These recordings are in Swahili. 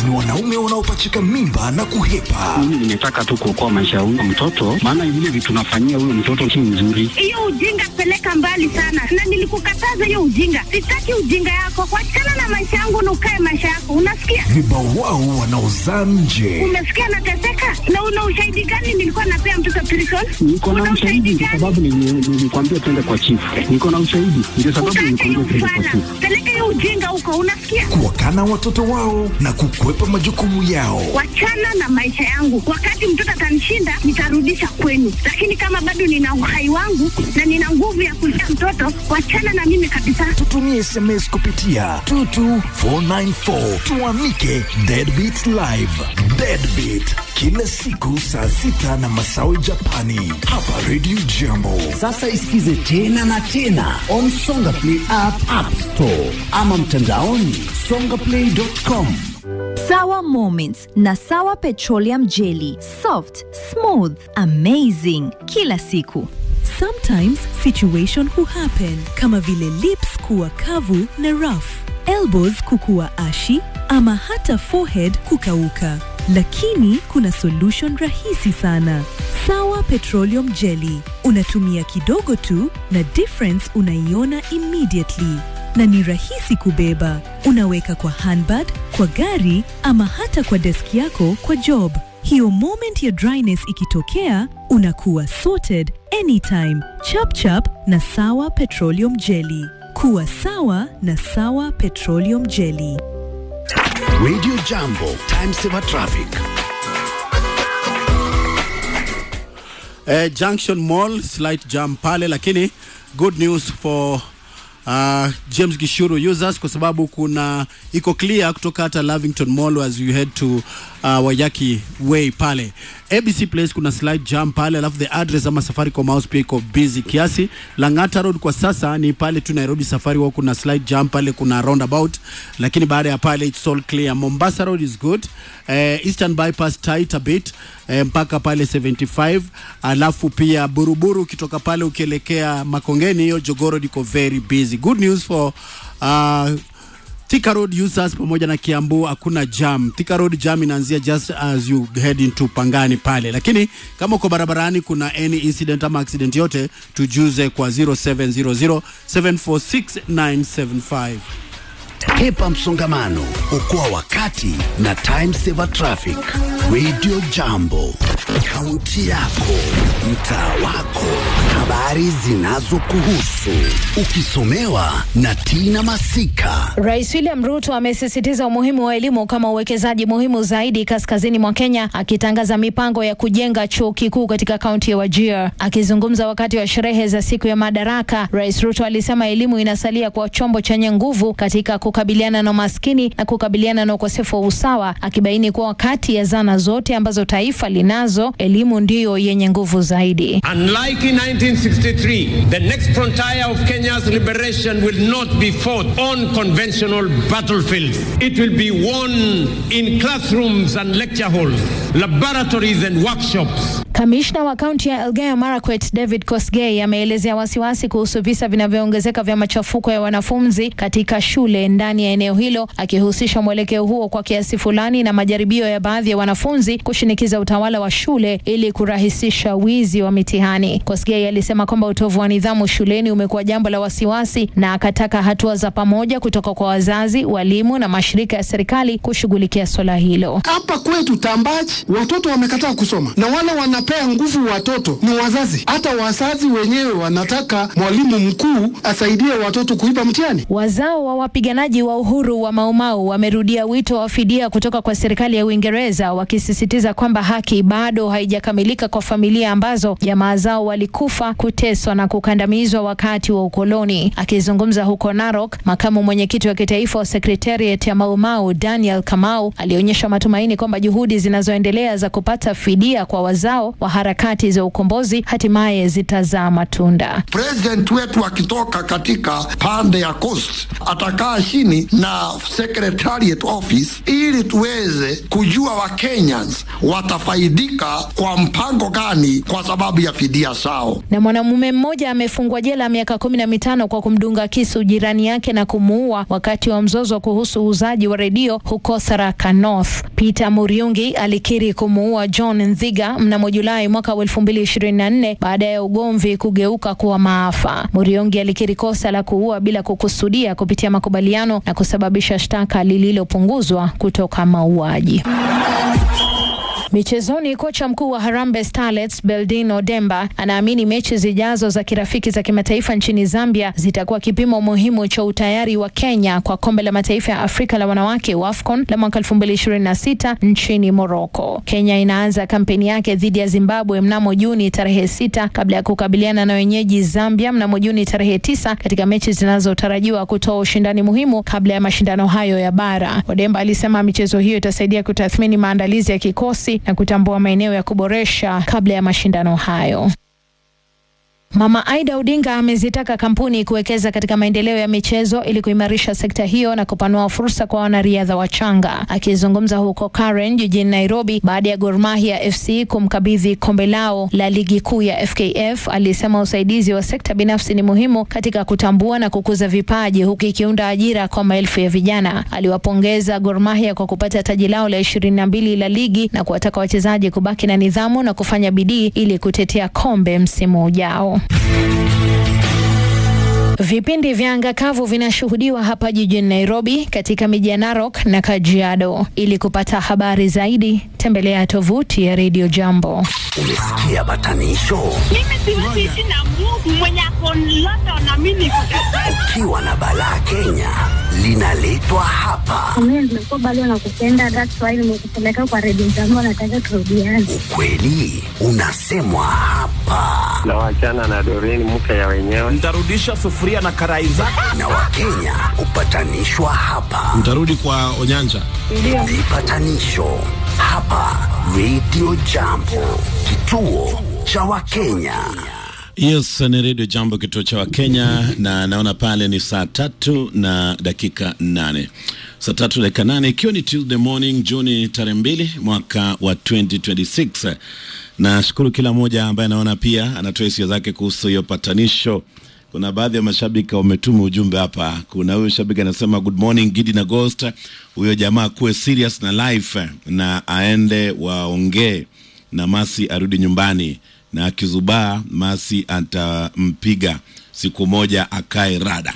ni wanaume wanaopachika mimba na kuhepa. Mimi nimetaka tu kuokoa maisha ya huyo mtoto, maana vile vitu tunafanyia huyo mtoto si nzuri. Hiyo ujinga peleka mbali sana. Na nilikukataza hiyo ujinga. Sitaki ujinga yako. Wachana na maisha yangu na ukae maisha yako. Unasikia? Vibawao wanaozaa nje. Umesikia nateseka? Na una ushahidi gani nilikuwa napea mtoto prison? Niko na ushahidi kwa sababu nilikwambia twende kwa chief. Niko na ushahidi ndio sababu nilikwambia twende kwa chief. Peleka hiyo ujinga huko, unasikia? Kuwakana watoto wao na kukwepa majukumu yao. Wachana na maisha yangu. Wakati mtoto atanishinda, nitarudisha kwenu. Lakini kama bado nina uhai wangu na nina nguvu ya kulea mtoto, wachana na mimi kabisa. Tutumie SMS kupitia 22494 tuamike Deadbeat Live. Deadbeat kila siku saa 6 na masawe Japani hapa Radio Jambo. Sasa isikize tena na tena on Songa Play app store ama mtandaoni songaplay.com. Sawa Moments na Sawa Petroleum Jelly. Soft, smooth, amazing. Kila siku. Sometimes situation happen kama vile lips kuwa kavu na rough, elbows kukuwa ashi ama hata forehead kukauka. Lakini kuna solution rahisi sana. Sawa Petroleum Jelly. Unatumia kidogo tu na difference unaiona immediately. Na ni rahisi kubeba. Unaweka kwa handbag, kwa gari ama hata kwa desk yako kwa job. Hiyo moment ya dryness ikitokea, unakuwa sorted anytime. Chap chap na Sawa Petroleum Jelly. Kuwa sawa na Sawa Petroleum Jelly. Radio Jambo, time saver traffic. Junction Mall, slight jam pale, lakini good news for James Gishuru users kwa sababu iko clear kutoka hata Lavington Mall as you head to Wayaki Way pale. ABC Place kuna slight jam pale, alafu the address ama Safaricom House pia iko busy kiasi. Langata Road kwa sasa ni pale tu Nairobi Safari Walk kuna slight jam pale, kuna roundabout, lakini baada ya pale it's all clear. Mombasa Road is good. Eastern Bypass tight a bit mpaka pale 75, alafu pia Buruburu kitoka pale ukielekea Makongeni hiyo Jogoro iko very busy. Good news for Thika Road users pamoja na Kiambu hakuna jam. Thika Road jam inaanzia just as you head into Pangani pale. Lakini kama uko barabarani kuna any incident ama accident yote, tujuze kwa 0700 746 975. Hepa msongamano, okoa wakati na time saver traffic. Radio Jambo, kaunti yako, mtaa wako, habari zinazokuhusu, ukisomewa na Tina Masika. Rais William Ruto amesisitiza umuhimu wa elimu kama uwekezaji muhimu zaidi kaskazini mwa Kenya, akitangaza mipango ya kujenga chuo kikuu katika kaunti ya Wajir. Akizungumza wakati wa sherehe za siku ya Madaraka, Rais Ruto alisema elimu inasalia kwa chombo chenye nguvu katika kukabiliana na maskini na kukabiliana na ukosefu wa usawa, akibaini kuwa kati ya zana zote ambazo taifa linazo, elimu ndiyo yenye nguvu zaidi. Unlike in 1963, the next frontier of Kenya's liberation will not be fought on conventional battlefields. It will be won in classrooms and lecture halls, laboratories and workshops. Kamishna wa kaunti ya Elgeyo Marakwet David Kosgei ameelezea wasiwasi kuhusu visa vinavyoongezeka vya machafuko ya wanafunzi katika shule ndani ya eneo hilo, akihusisha mwelekeo huo kwa kiasi fulani na majaribio ya baadhi ya wanafunzi kushinikiza utawala wa shule ili kurahisisha wizi wa mitihani. Kosgei alisema kwamba utovu wa nidhamu shuleni umekuwa jambo la wasiwasi na akataka hatua za pamoja kutoka kwa wazazi, walimu na mashirika ya serikali kushughulikia swala hilo. Hapa kwetu Tambaji watoto wamekataa kusoma na wale wanapea nguvu watoto ni wazazi. Hata wazazi wenyewe wanataka mwalimu mkuu asaidie watoto kuiba mtihani. Wazao wa wapiganaji wa uhuru wa Mau Mau wamerudia wito wa fidia kutoka kwa serikali ya Uingereza, wakisisitiza kwamba haki bado haijakamilika kwa familia ambazo jamaa zao walikufa, kuteswa na kukandamizwa wakati wa ukoloni. Akizungumza huko Narok, makamu mwenyekiti wa kitaifa wa Secretariat ya Mau Mau Daniel Kamau alionyesha matumaini kwamba juhudi zinazoendelea za kupata fidia kwa wazao mwanzo wa harakati za ukombozi hatimaye zitazaa matunda. President wetu akitoka katika pande ya Coast atakaa chini na Secretariat Office ili tuweze kujua Kenyans watafaidika kwa mpango gani kwa sababu ya fidia sao. Na mwanamume mmoja amefungwa jela miaka 15 kwa kumdunga kisu jirani yake na kumuua wakati wa mzozo kuhusu uuzaji wa redio huko Tharaka North. Peter Muriungi alikiri kumuua John Nziga mnamo Julai mwaka 2024 baada ya ugomvi kugeuka kuwa maafa. Muriungi alikiri kosa la kuua bila kukusudia kupitia makubaliano na kusababisha shtaka lililopunguzwa kutoka mauaji. Michezoni, kocha mkuu wa Harambee Starlets Beldino Demba anaamini mechi zijazo za kirafiki za kimataifa nchini Zambia zitakuwa kipimo muhimu cha utayari wa Kenya kwa kombe la mataifa ya Afrika la wanawake AFCON la mwaka 2026 nchini Morocco. Kenya inaanza kampeni yake dhidi ya Zimbabwe mnamo Juni tarehe 6 kabla ya kukabiliana na wenyeji Zambia mnamo Juni tarehe 9 katika mechi zinazotarajiwa kutoa ushindani muhimu kabla ya mashindano hayo ya bara. Demba alisema michezo hiyo itasaidia kutathmini maandalizi ya kikosi na kutambua maeneo ya kuboresha kabla ya mashindano hayo. Mama Aida Odinga amezitaka kampuni kuwekeza katika maendeleo ya michezo ili kuimarisha sekta hiyo na kupanua fursa kwa wanariadha wachanga. Akizungumza huko Karen jijini Nairobi baada ya Gor Mahia FC kumkabidhi kombe lao la ligi kuu ya FKF, alisema usaidizi wa sekta binafsi ni muhimu katika kutambua na kukuza vipaji huku ikiunda ajira kwa maelfu ya vijana. Aliwapongeza Gor Mahia kwa kupata taji lao la 22 la ligi na kuwataka wachezaji kubaki na nidhamu na kufanya bidii ili kutetea kombe msimu ujao. Vipindi vya anga kavu vinashuhudiwa hapa jijini Nairobi katika miji ya Narok na Kajiado. Ili kupata habari zaidi, tembelea tovuti ya Radio Jambo. Umesikia batanisho? Mimi siwezi ishi na Mungu mwenye ako London na mimi niko Kajiado. Ukiwa na balaa Kenya, linaletwa hapa. Mimi nimekuwa bado nakupenda, that's why nimekupeleka kwa Radio Jambo, nataka turudiane. Ukweli unasemwa hapa. Na wachana na Doreen mke ya wenyewe. Nitarudisha sufuria na karai zako. Na Wakenya upatanishwa hapa. Mtarudi kwa Onyanja. Ndio. Vipatanisho hapa Radio Jambo, kituo cha Wakenya. Yes, ni Radio Jambo, kituo cha Wakenya, na naona pale ni saa 3 na dakika 8. Saa 3 dakika 8 ikiwa ni Tuesday morning, Juni tarehe 2 mwaka wa 2026. Na shukuru kila mmoja ambaye naona pia anatoa hisia zake kuhusu hiyo patanisho. Kuna baadhi ya mashabiki wametuma ujumbe hapa. Kuna huyo shabiki anasema good morning Gidi na Ghost. Huyo jamaa kuwe serious na life na aende waongee na Masi arudi nyumbani, na akizubaa Masi atampiga siku moja akae rada.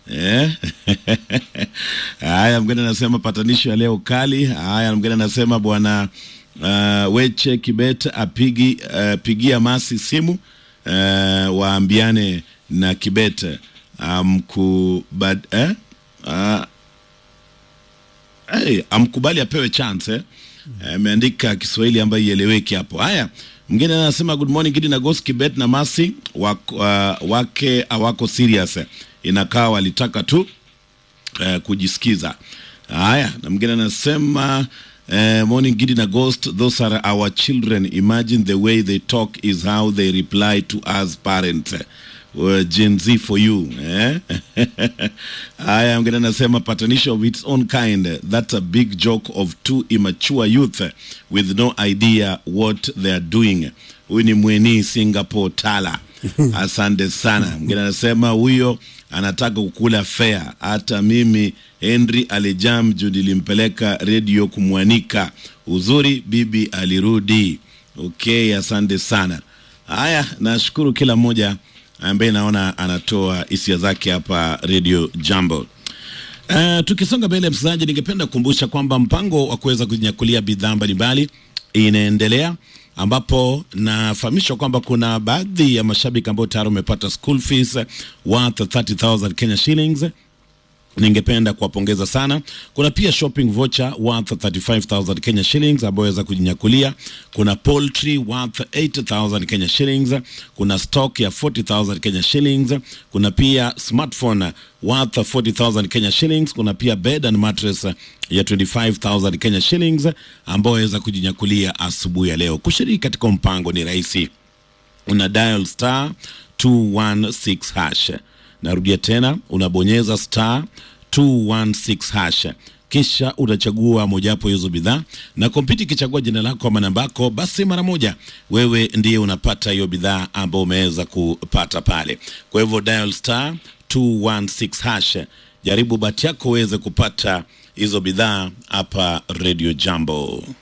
Haya, mgeni anasema patanisho ya leo kali. Haya, mgeni anasema bwana Weche Kibet pigia Masi simu waambiane na Kibet amkubali apewe chance. Ameandika Kiswahili ambayo ieleweki hapo. Haya, mwingine anasema good morning Gidi na Ghost, Kibet na Masi wake hawako serious, inakaa walitaka tu kujisikiza. Haya, na mwingine anasema morning Gidi na Ghost, those are our children, imagine the way they talk is how they reply to us parents. Gen Z for you. Haya, mwingine anasema patanisho of its own kind, that's a big joke of two immature youth with no idea what they are doing. Huyu ni Mweni Singapore Tala. Asante sana. Mwingine anasema huyo anataka kukula fair. Hata mimi Henry alijam juu nilimpeleka radio kumwanika. Uzuri bibi alirudi. Okay, asante sana. Haya, nashukuru kila mmoja ambaye naona anatoa hisia zake hapa Radio Jambo. Tukisonga mbele msikilizaji, ningependa kukumbusha kwamba mpango wa kuweza kunyakulia bidhaa mbalimbali inaendelea, ambapo nafahamishwa kwamba kuna baadhi ya mashabiki ambao tayari wamepata school fees worth 30,000 Kenya shillings ningependa kuwapongeza sana. Kuna pia shopping voucher worth 35,000 Kenya shillings ambayo waweza kujinyakulia. Kuna poultry worth 8,000 Kenya shillings. Kuna stock ya 40,000 Kenya shillings. Kuna pia smartphone worth 40,000 Kenya shillings. Kuna pia bed and mattress ya 25,000 Kenya shillings ambayo waweza kujinyakulia asubuhi ya leo. Kushiriki katika mpango ni rahisi. Una dial star 216 hash. Narudia tena, unabonyeza star 216 hash. Kisha utachagua mojawapo hizo bidhaa, na kompyuta ikichagua jina lako ama namba yako, basi mara moja wewe ndiye unapata hiyo bidhaa ambayo umeweza kupata pale. Kwa hivyo dial star 216 hash. Jaribu bahati yako uweze kupata hizo bidhaa hapa Radio Jambo.